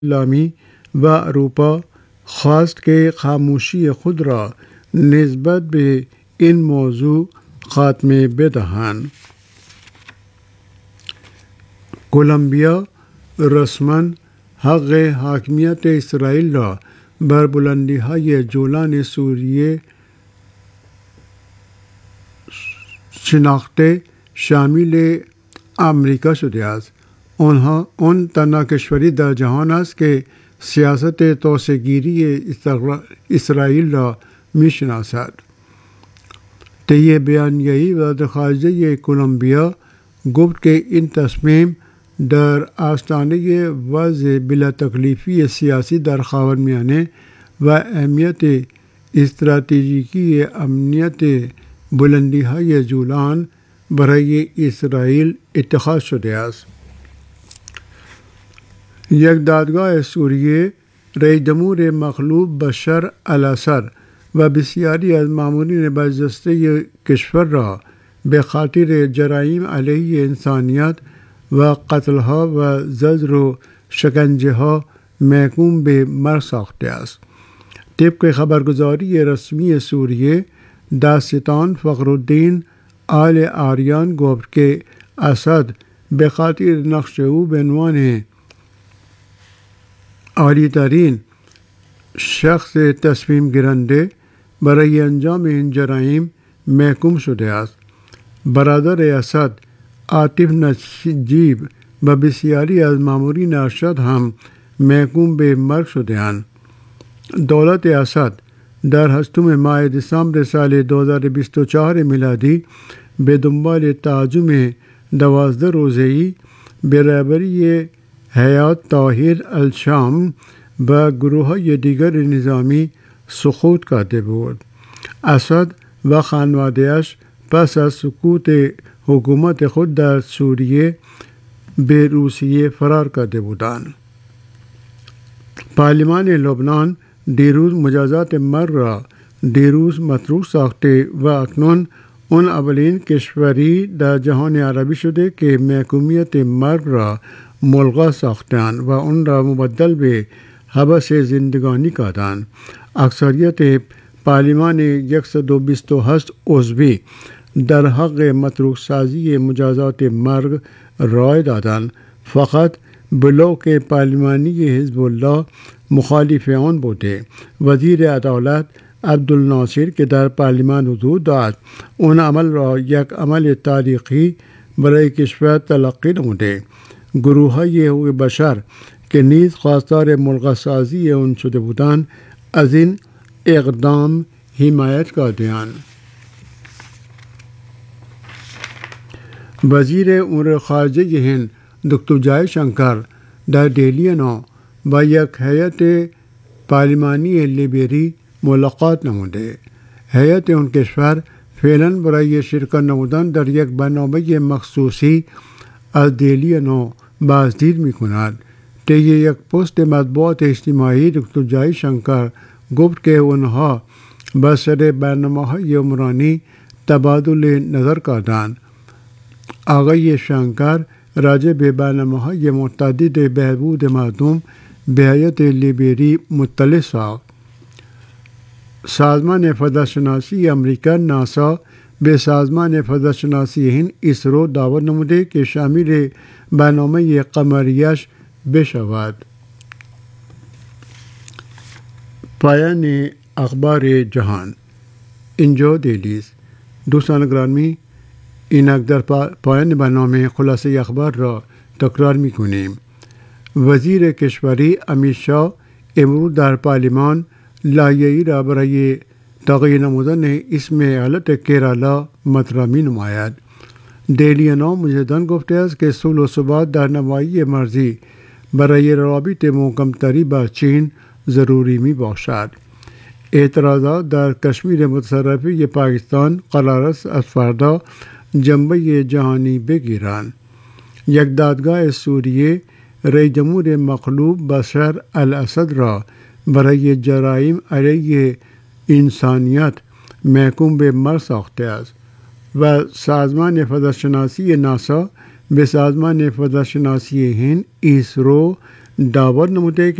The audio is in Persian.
اسلامی و اروپا خواست که خاموشی خود را نسبت به این موضوع خاتمه بدهند. کلمبیا رسما حق حاکمیت اسرائیل را بر بلندی‌های جولان سوریه شناخته شامل آمریکا شده است. آن تنها کشوری در جهان است که سیاست توسعه‌گیری اسرائیل را می‌شناسد. طی بیانیه‌ای وزارت خارجه کلمبیا گفت که این تصمیم در آستانه وضع بلا تکلیفی سیاسی در خاورمیانه و اهمیت استراتژیکی امنیت بلندی‌های جولان برای اسرائیل اتخاذ شده است. یک دادگاه سوریه رئیس جمهور مغلوب بشار الاسد و بسیاری از مامورین برجسته کشور را به خاطر جرایم علیه انسانیت و قتل‌ها و زجر و شکنجه‌ها محکوم به مرگ ساخته است. طبق خبرگزاری رسمی سوریه، دادستان فخرالدین آل آریان گفت که اسد به خاطر نقش او به عنوان عالی‌ترین شخص تصمیم گیرنده برای انجام این جرایم محکوم شده است. برادر اسد عاطف نجیب و بسیاری از مامورین ارشد هم محکوم به مرگ شده‌اند. دولت اسد در 8 ماه دسامبر سال 2024 میلادی به دنبال تعظیم 12 روزه‌ای به رهبری حیات طاهر الشام و گروه‌های دیگر نظامی سقوط کرده بود. اسد و خانواده‌اش پس از سقوط حکومت خود در سوریه به روسیه فرار کرده بودند. پارلمان لبنان دیروز مجازات مرگ را مطروح ساخته و اکنون اون اولین کشوری در جهان عربی شده که محکومیت مرگ را ملغا ساختند و اون را مبدل به حبس زندگانی کردند. اکثریت پارلمان 128 عضوی در حق مطروح سازی مجازات مرگ رای دادند. فقط بلوک پارلمانی حزب الله مخالف آن بوده. وزیر عدالت عبدالناصر که در پارلمان حضور داشت اون عمل را یک عمل تاریخی برای کشور تلقی نموده. گروه‌های حقوق بشر که نیز خواستار ملغا سازی اون شده بودند از این اقدام حمایت کرده‌اند. وزیر امور خارجه هند دکتر جای شنکر در دهلی نو با یک هیئت پارلمانی لیبری ملاقات نموده. هیئت اون کشور فعلا برای شرکت نمودن در یک برنامه مخصوصی از دهلی نو بازدید می‌کند. طی یک پست مطبوعات اجتماعی دکتر جای شنکر گفت که اونها با سر برنامه‌های عمرانی تبادل نظر کردند. آقای شنکر راجع به برنامه‌های متعدد بهبود مردم به هیئت لیبری مطلع ساخت. سازمان فضاشناسی امریکا ناسا به سازمان فضاشناسی هند اسرو دعوت نموده که شامل برنامه قمریش بشود. پایان اخبار جهان. اینجا دهلی است. دوستان گرامی، اینک در پایان برنامه خلاصه اخبار را تکرار می‌کنیم. وزیر کشوری امیت شاه امروز در پارلمان لایحه‌ای را برای تغییر نمودن اسم ایالت کرالا مطرح می‌نماید. دهلی نو مجدداً گفته است که صلح و ثبات در نواحی مرزی برای روابط محکم‌تری با چین ضروری می‌باشد. اعتراضات در کشمیر متصرفه پاکستان قرار است از فردا جنبه جهانی بگیرند. یک دادگاه سوریه رئیس جمهور مغلوب بشار الاسد را برای جرایم علیه انسانیت محکوم به مرگ ساخته است و سازمان فضاشناسی ناسا به سازمان فضاشناسی هند اسرو دعوت نموده